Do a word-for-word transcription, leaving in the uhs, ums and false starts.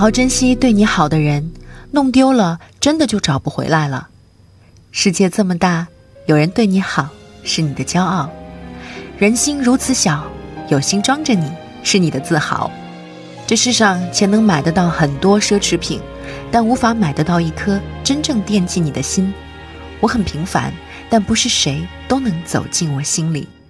好珍惜对你好的人，弄丢了真的就找不回来了。世界这么大，有人对你好是你的骄傲，人心如此小，有心装着你是你的自豪。这世上钱能买得到很多奢侈品，但无法买得到一颗真正惦记你的心。我很平凡，但不是谁都能走进我心里。